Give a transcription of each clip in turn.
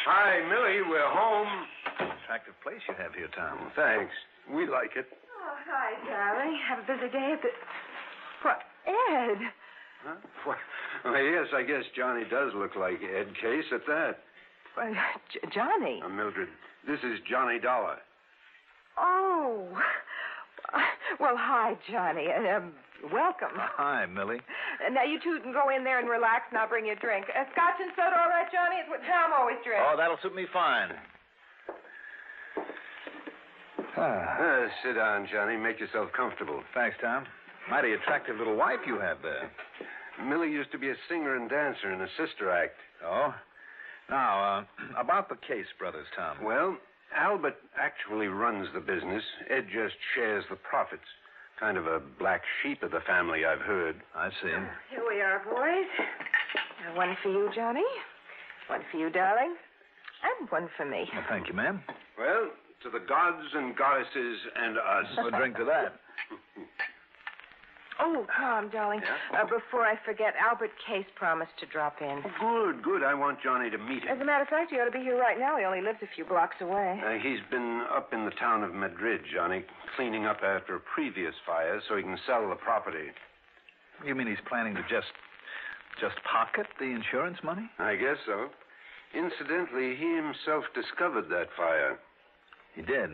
Hi, Millie. We're home. Attractive place you have here, Tom. Thanks. We like it. Oh, hi, darling. Have a busy day at the... What, Ed? Huh? Well, yes, I guess Johnny does look like Ed Case at that. Johnny? Mildred, this is Johnny Dollar. Oh. Well, hi, Johnny. Welcome. Hi, Millie. Now, you two can go in there and relax, and I'll bring you a drink. Scotch and soda, all right, Johnny? It's what Tom always drinks. Oh, that'll suit me fine. Sit down, Johnny. Make yourself comfortable. Thanks, Tom. Mighty attractive little wife you have there. Millie used to be a singer and dancer in a sister act. Oh? Now, about the Case brothers, Tom. Well, Albert actually runs the business. Ed just shares the profits. Kind of a black sheep of the family, I've heard. I see. Here we are, boys. One for you, Johnny. One for you, darling. And one for me. Well, thank you, ma'am. Well, to the gods and goddesses and us. We'll drink to that. Oh, Tom, darling. Yeah? Before I forget, Albert Case promised to drop in. Oh, good. I want Johnny to meet As him. a matter of fact, he ought to be here right now. He only lives a few blocks away. He's been up in the town of Madrid, Johnny, cleaning up after a previous fire so he can sell the property. You mean he's planning to just pocket the insurance money? I guess so. Incidentally, he himself discovered that fire. He did,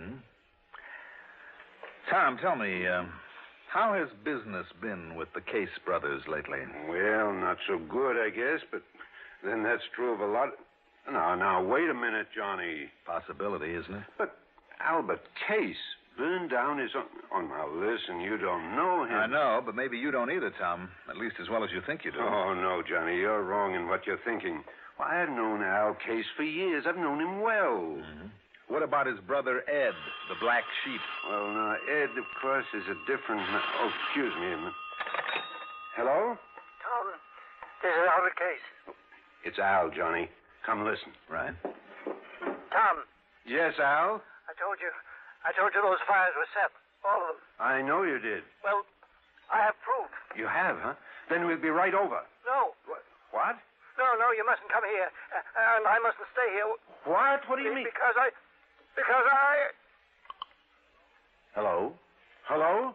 Tom, tell me, how has business been with the Case brothers lately? Well, not so good, I guess, but then that's true of a lot. Now, wait a minute, Johnny. Possibility, isn't it? But Albert Case burned down his own... Oh, now, listen, you don't know him. I know, but maybe you don't either, Tom. At least as well as you think you do. Oh, no, Johnny, you're wrong in what you're thinking. Why, I've known Al Case for years. I've known him well. Mm-hmm. What about his brother Ed, the black sheep? Well, now, Ed, of course, is a different... Oh, excuse me a minute. Hello? Tom, this is Albert Case. It's Al, Johnny. Come listen. Right. Tom, Yes, Al? I told you those fires were set. All of them. I know you did. Well, I have proof. You have, huh? Then we'll be right over. No. What? No, you mustn't come here. And I mustn't stay here. What? What do you mean? Because I... Hello? Hello?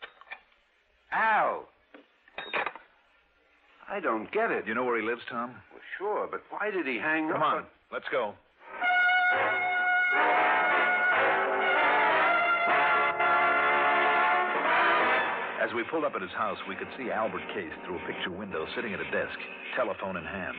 Al! I don't get it. You know where he lives, Tom? Well, sure, but why did he hang up? Come on, let's go. As we pulled up at his house, we could see Albert Case through a picture window sitting at a desk, telephone in hand.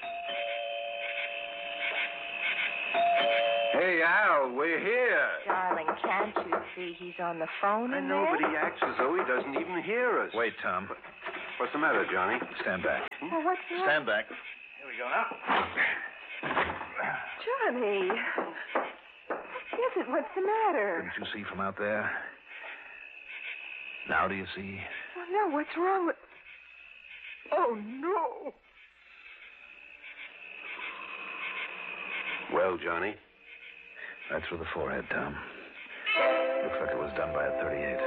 Hey, Al, we're here. Darling, can't you see he's on the phone I in know, there? but he acts as though he doesn't even hear us. Wait, Tom. What's the matter, Johnny? Stand back. Oh, what's that? Stand back. Here we go now. Johnny. What is it? What's the matter? Couldn't you see from out there? Now do you see? Oh, no, what's wrong with... Oh, no. Well, Johnny? Right through the forehead, Tom. Looks like it was done by a .38.